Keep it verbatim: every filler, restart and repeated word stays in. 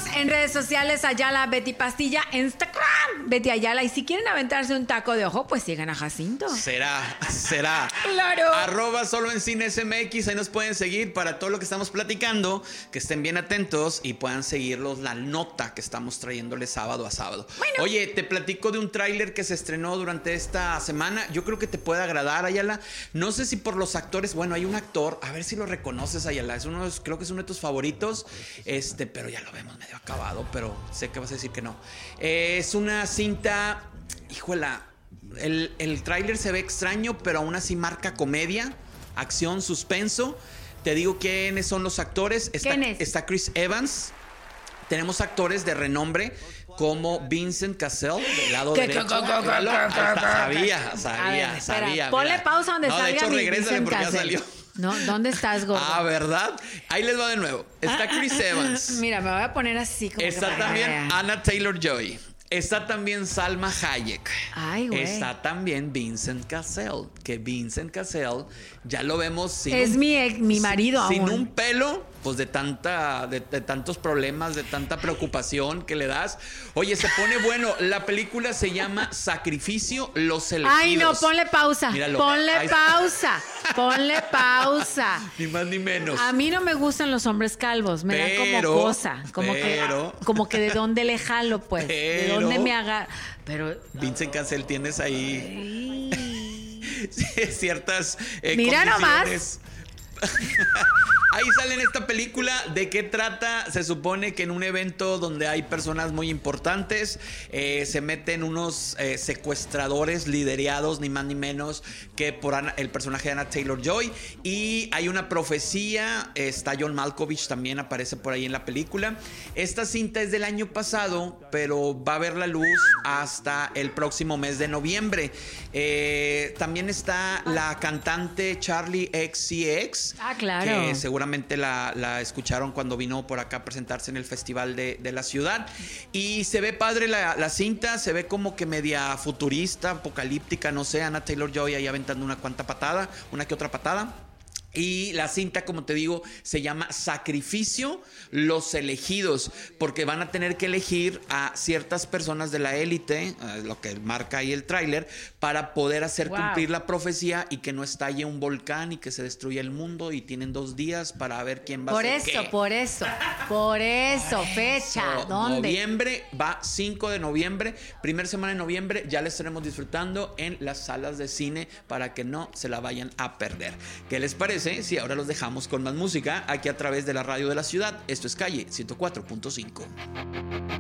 en redes sociales, Ayala Betty Pastilla, Instagram, Betty Ayala. Y si quieren aventarse un taco de ojo, pues sigan a Jacinto. Será, será. Claro. Arroba solo en Cines M X, ahí nos pueden seguir para todo lo que estamos platicando, que estén bien atentos y puedan seguirlos la nota que estamos trayéndoles sábado a sábado. Bueno. Oye, te platico de un tráiler que se estrenó durante esta semana. Yo creo que te puede agradar, Ayala. No sé si por los actores, bueno, hay un actor, a ver si lo reconoces, Ayala. Es uno de, creo que es uno de tus favoritos, este, pero ya lo vemos medio acabado, pero sé que vas a decir que no. Eh, es una cinta, híjola, el, el tráiler se ve extraño, pero aún así marca comedia, acción, suspenso. Te digo quiénes son los actores. Está, ¿Quién es? Está Chris Evans. Tenemos actores de renombre como Vincent Cassel, del lado ¿Qué, derecho. qué, qué, qué, Míralo, qué, ahí está, qué, sabía, qué? sabía, A ver, espera, sabía. ponle mira. pausa donde no, salga de hecho, mi regrésale Vincent porque ya Cassel. salió. No, ¿dónde estás, gordo? Ah, ¿verdad? Ahí les va de nuevo. Está Chris Evans. Mira, me voy a poner así como Está que para también que vean. Anna Taylor-Joy. Está también Salma Hayek. Ay, güey. Está también Vincent Cassel. Que Vincent Cassel ya lo vemos sin Es un, mi, ex- mi marido sin aún. un pelo, pues de tanta, de, de tantos problemas, de tanta preocupación que le das. Oye, se pone bueno. La película se llama Sacrificio, Los Elegidos. Ay, no, ponle pausa. Míralo. Ponle Ahí- pausa. Ponle pausa. Ni más ni menos. A mí no me gustan los hombres calvos, me dan Pero, como cosa, como pero. que como que de dónde le jalo, pues, de Pero. dónde me haga, pero Vincent Cassel, tienes ahí ciertas eh, Mira condiciones. Ahí sale en esta película. ¿De qué trata? Se supone que en un evento donde hay personas muy importantes eh, se meten unos eh, secuestradores liderados ni más ni menos que por Anna, el personaje de Anna Taylor-Joy, y hay una profecía. Está John Malkovich, también aparece por ahí en la película. Esta cinta es del año pasado, pero va a ver la luz hasta el próximo mes de noviembre. Eh, también está la cantante Charlie X C X. Ah, claro. Que seguramente la, la escucharon cuando vino por acá a presentarse en el festival de, de la ciudad. Y se ve padre la, la cinta, se ve como que media futurista, apocalíptica, no sé. Anna Taylor-Joy ahí aventando una cuanta patada, una que otra patada. Y la cinta, como te digo, se llama Sacrificio, Los Elegidos, porque van a tener que elegir a ciertas personas de la élite, eh, lo que marca ahí el tráiler, para poder hacer Wow. cumplir la profecía y que no estalle un volcán y que se destruya el mundo, y tienen dos días para ver quién va por a ser eso, qué. por eso, por eso, fecha, So, ¿dónde? Noviembre, va cinco de noviembre, primera semana de noviembre, ya la estaremos disfrutando en las salas de cine para que no se la vayan a perder. ¿Qué les parece? Sí, ahora los dejamos con más música aquí a través de la radio de la ciudad. Esto es Calle ciento cuatro punto cinco.